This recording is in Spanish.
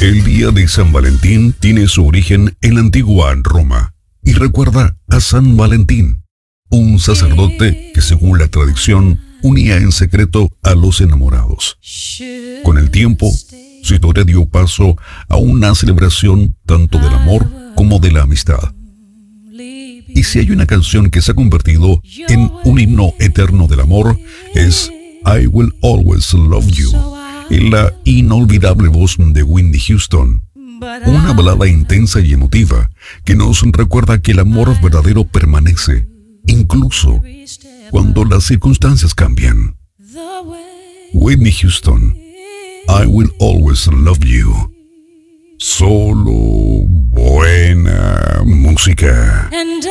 El día de San Valentín tiene su origen en la antigua Roma y recuerda a San Valentín, un sacerdote que según la tradición unía en secreto a los enamorados. Con el tiempo, su historia dio paso a una celebración tanto del amor como de la amistad. Y si hay una canción que se ha convertido en un himno eterno del amor, es I Will Always Love You, en la inolvidable voz de Whitney Houston. Una balada intensa y emotiva que nos recuerda que el amor verdadero permanece, incluso cuando las circunstancias cambian. Whitney Houston, I Will Always Love You. Solo buena música.